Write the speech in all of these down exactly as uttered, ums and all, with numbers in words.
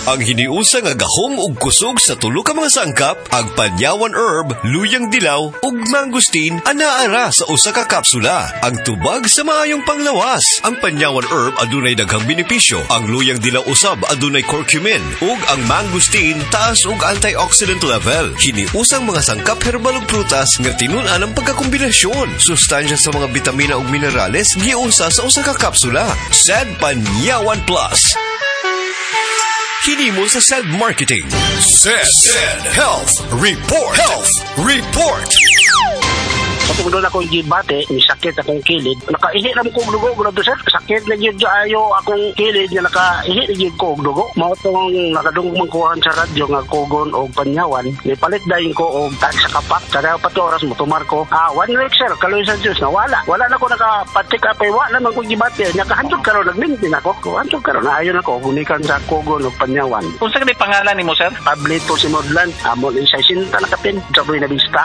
Ang hiniusa nga gahom ug kusog sa tulo ka mga sangkap, ang panyawan herb, luyang dilaw ug mangosteen anaara sa usa ka kapsula. Ang tubag sa maayong panglawas. Ang panyawan herb adunay daghang benepisyo. Ang luyang dilaw usab adunay curcumin ug ang mangosteen taas og antioxidant level. Hiniusang mga sangkap herbal ug prutas nga tinun-an ang pagkakombinasyon. Sustansya sa mga bitamina ug minerales giusa sa usa ka kapsula. S E D Panyawan Plus. Hinimo sa S E D Marketing. S E D Health Report. Health Report. Kung doon ako gibate, may sakit akong kilid. Nakaihi naman kong dugo. Mula doon, sir. Sakit na yun ayo akong kilid na nakaihi na yun ko dugo. Mga itong nakadungong mangkuhan sa radyo nga kugon o panyawan. May palit dahin ko o tag sa kapak. Kada pa to oras mo, tumar ko. Ah, one week, sir. Kaloy sa Diyos na wala. Wala na ko nakapatik up. Eh, wala naman kong gibate. Nakahandog karon nagmintin ako. Handog karon na ayon ako. Gunikan sa kugon o panyawan. Kung saan pangalan ni mo, sir? Pablito si Modlan. Amon isa sinta nakapin. Sa Buena Vista.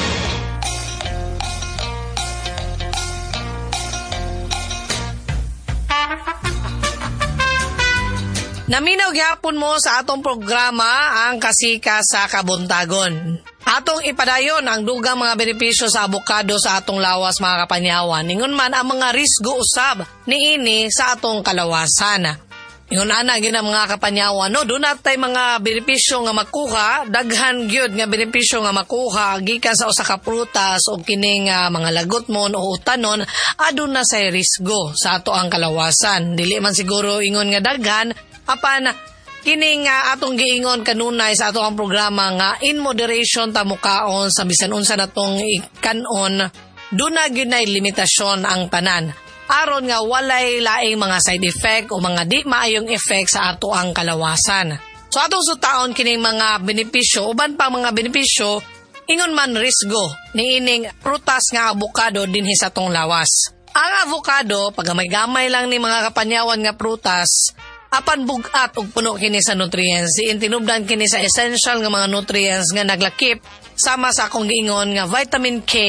Naminaw gyapon mo sa atong programa ang kasika sa kabuntagon. Atong ipadayon ang dugang mga benepisyo sa avocado sa atong lawas mga kapanyawan. Ingon man ang mga risgo usab niini sa atong kalawasan. Ingon ana gyud ang mga kapanyawan no, doon natay mga benepisyo nga makuha, daghan gyud nga benepisyo nga makuha gikan sa usa ka prutas o kining uh, mga lagot mon o utanon aduna say risgo sa ato ang kalawasan. Dili man siguro ingon nga daghan apan kining uh, atong giingon kanunay sa ato ang programa nga in moderation ta mukaon sa bisan unsa natong ikanon duna gyud nay limitasyon ang tanan aron nga walay laing mga side effect o mga di maayong effect sa ato ang kalawasan. So atong sutaon kining mga benepisyo uban pa mga benepisyo ingon man risgo niining prutas nga avocado dinhi sa atong lawas. Ang avocado pagamay-gamay lang ni mga kapanyawan nga prutas apan bugat og puno kini sa nutrients. Intinubdan kini sa essential nga mga nutrients nga naglakip sama sa akong giingon nga vitamin K,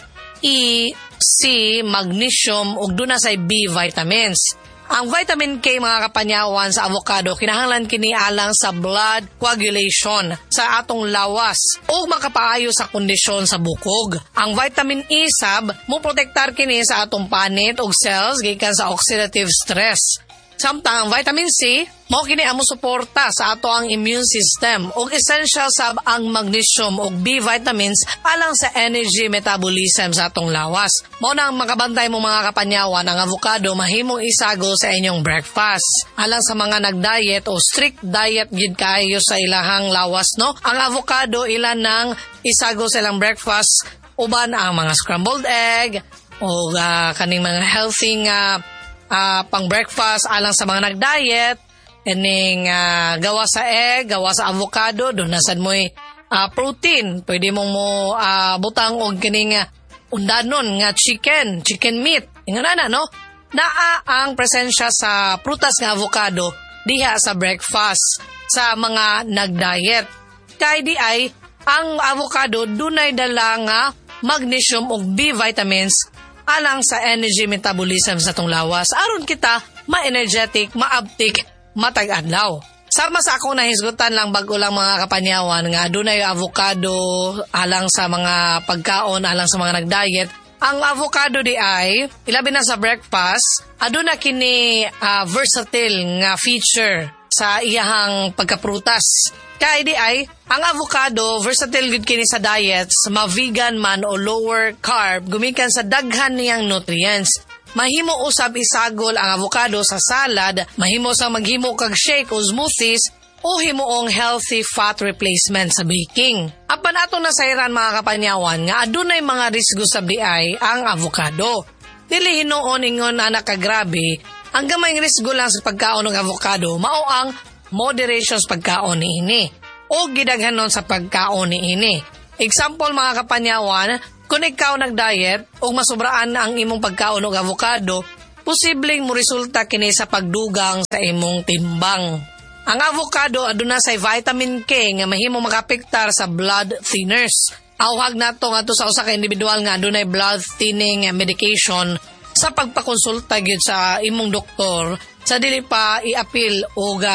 E, C, magnesium ug duna say B vitamins. Ang vitamin K mga kapanyawan sa avocado kinahanglan kini alang sa blood coagulation sa atong lawas ug makapaayo sa kondisyon sa bukog. Ang vitamin E sab mo protektar kini sa atong panit ug cells gikan sa oxidative stress. Samtang ang vitamin C, mao kini amo suporta sa ato ang immune system ug essential sab ang magnesium ug B vitamins alang sa energy metabolism sa atong lawas. Mao na ang makabantay mo mga kapanyawan ang avocado mahimong isago sa inyong breakfast. Alang sa mga nag-diet o strict diet gid kaayo sa ilahang lawas no, ang avocado ilan nang isago sa ilang breakfast uban ang mga scrambled egg o uh, kaning mga healthy nga uh, Uh, pang breakfast alang sa mga nag-diet ining uh, gawa sa egg, gawa sa avocado doon nasad mo'y uh, protein pwede mong mo uh, butang og kining uh, undanon nga chicken chicken meat ingon na no naa ang presensya sa prutas nga avocado diha sa breakfast sa mga nag-diet kay di ay ang avocado dunay dala nga magnesium ug B vitamins alang sa energy metabolism sa tong lawas aron kita ma-energetic, maabtik, matag-adlaw. Sama sa akong nahisgutan lang bago lang mga kapanyawan nga adunay avocado alang sa mga pagkaon alang sa mga nag-diet. Ang avocado di ay ilabi na sa breakfast aduna kini uh, versatile nga feature sa iyahang pagkaprutas. Kay di ay, ang avocado, versatile gud kini sa diets, ma-vegan man o lower carb, gumikan sa daghan niyang nutrients. Mahimo usab isagol ang avocado sa salad, mahimo sa maghimo kag shake o smoothies, o himuong healthy fat replacement sa baking. Apan ato nasayran mga kapanyawan nga adunay mga risgo sa di ay ang avocado. Dili hinuon ingon anak ka grabe, ang gamay risgo lang sa pagkaon ng avocado mao ang moderation sa pagkaon niini o gidaghanon sa pagkaon niini. Example mga kapanyawan, kung ikaw nag-diet o masubraan ang imong pagkaon ng avocado, posibleng mo resulta kini sa pagdugang sa imong timbang. Ang avocado aduna say vitamin K nga mahimong makapektar sa blood thinners. Awhag nato nga to sa usa ka individual nga adunay blood thinning medication sa pagpakonsulta gyud sa imong doktor sa dili pa i-apil o ga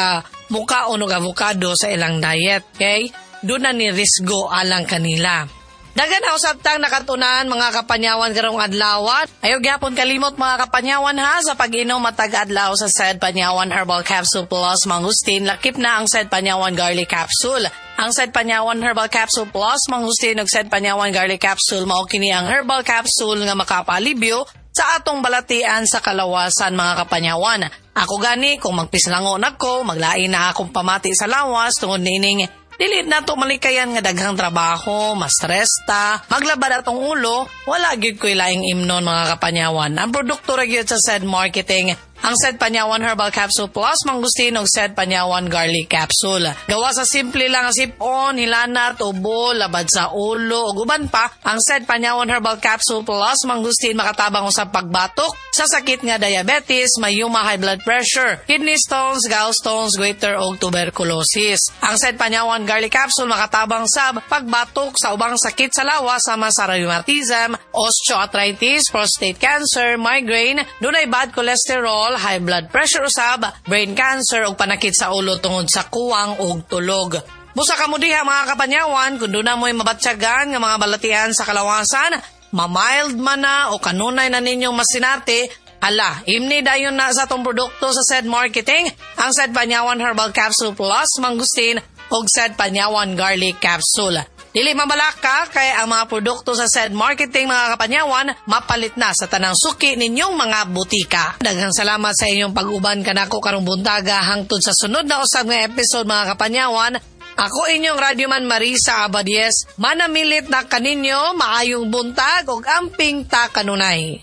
muka o avocado sa ilang diet. Okay? Doon na ni risgo alang kanila. Dagan na usab tang nakatunan mga kapanyawan karong adlaw. Ayaw gyapon kalimot mga kapanyawan ha sa pag-inom matag adlaw sa Said Panyawan Herbal Capsule Plus Mangustin. Lakip na ang Said Panyawan Garlic Capsule. Ang Said Panyawan Herbal Capsule Plus Mangustin ug Said Panyawan Garlic Capsule mao kini ang herbal capsule nga makapalibyo sa atong balatian sa kalawasan mga kapanyawan. Ako gani kung magpislangon ako, maglain na akong pamati sa lawas tungod nining dili na to malikayan nga daghang trabaho, ma-stress ta, maglabad atong ulo, wala gyud ko'y laing imnon mga kapanyawan. Ang produkto ra gyud sa Said Marketing, ang Said Panyawan Herbal Capsule Plus Mangustin ug Said Panyawan Garlic Capsule. Gawa sa simple lang sipon, hilanat, ubo, labad sa ulo ug uban pa, ang Said Panyawan Herbal Capsule Plus Mangustin makatabang usab pagbatok sa sakit nga diabetes, mayuma, high blood pressure, kidney stones, gallstones, goiter ug tuberculosis. Ang Said Panyawan Garlic Capsule makatabang sab pagbatok sa ubang sakit sa lawas sama sa rheumatism, osteoarthritis, prostate cancer, migraine, dunay bad cholesterol, high blood pressure usab, brain cancer ug panakit sa ulo tungod sa kuwang ug tulog. Busa kamo diha mga kapanyawan kun duna mo'y mabatyagan nga mga balatian sa kalawasan, ma-mild man na o kanunay na ninyong masinati, ala, imni dayon na sa tong produkto sa Said Marketing, ang Said Panyawan Herbal Capsule Plus Mangustin ug Said Panyawan Garlic Capsule. Dili mabalaka kay ang mga produkto sa Said Marketing mga kapanyawan mapalit na sa tanang suki ninyong mga butika. Daghang salamat sa inyong pag-uban kanako karong buntaga hangtod sa sunod na usab nga episode mga kapanyawan. Ako inyong radyoman Marisa Abadies, manamilit na kaninyo maayong buntag ug amping ta kanunay.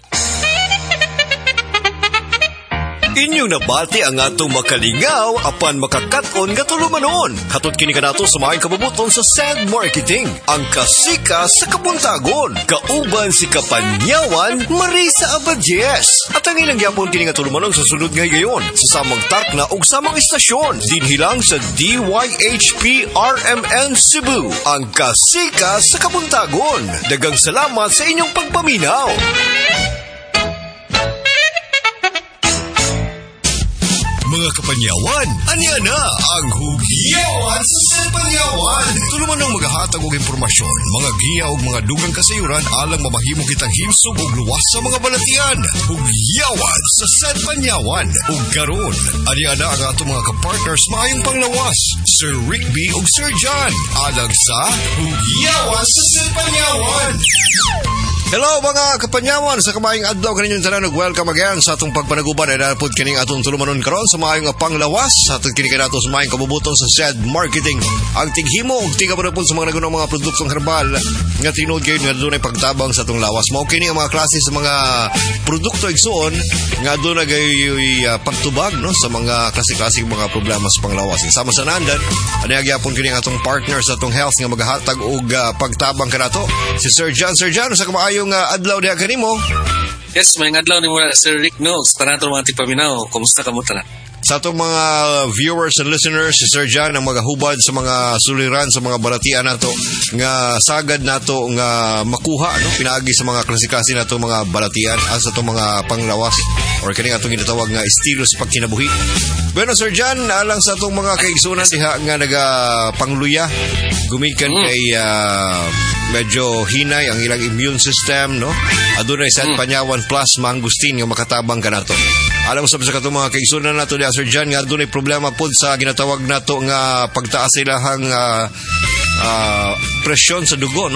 Inyong nabati ang atong makalingaw apan makakaton nga tulumanon. Hatod kini kanato sa maayong kabubuton sa Said Marketing, ang kasika sa kabuntagon. Kauban si Kapanyawan Marisa Abadies. At ang ilang yapon kini nga tulumanon sa sunod nga gayon sa samang tarkna ug samang istasyon dinhilang sa D Y H P R M N Cebu, ang kasika sa kabuntagon. Daghang salamat sa inyong pagpaminaw. Mga kapanyawan, aniya na ang Hugyawan sa Said Panyawan. Tuluman ng maghahatag og impormasyon, mga giya ug mga dugang kasayuran alang mamahimo kitang himsog ug luwas sa mga balatian. Hugyawan sa Said Panyawan. Ug karon, aniya na ang atong mga kapartners maayong panglawas, Sir Rick B ug Sir John, alang sa Hugyawan sa Said Panyawan. Hello mga kapanyawan, sa kamayong adlaw kaninyong tanan ug welcome again sa atong pagpanaguban ay napod kining atong tulumanon karon sa maayong panglawas sa atong kini kanato sa maayong kabubuton sa Said Marketing, ang tighimo ug tigapanapon sa mga nagunang mga produktong herbal nga tinuod kayo nga dunay pagtabang sa atong lawas. Mao kini ang mga klase sa mga produkto igsuon nga dunay gayoy uh, pagtubag no sa mga klase-klase mga problema sa panglawas. Sama sa nandan ani agyapon kini ang atong partner sa atong health nga maghatag og uh, pagtabang kanato si Sir John. Sir John, sa kamaayong yung uh, adlaw diha kanimo. Yes, may adlaw ni muna Sir Rick Knowles. Tanan to mga tipaminaw. Kumusta ka mo tanan? Sa atong mga viewers and listeners, si Sir John ang magahubad sa mga suliran sa mga balatian nato nga sagad nato nga makuha no pinaagi sa mga klase-klase nato mga balatian as sa atong mga panglawas or kini atong ginatawag nga estilo sa pagkinabuhi. Bueno Sir John, alang sa atong mga kaigsunan diha nga naga pangluya gumikan mm. kay uh, medyo hinay ang ilang immune system no. Adunay Said mm. Panyawan Plus Mangustin nga makatabang kanato. Alam sa sa katong mga kaigsunan nato diha Sir John nga adunay problema pod sa ginatawag nato nga pagtaas sa ilahang uh, uh, presyon sa dugo no.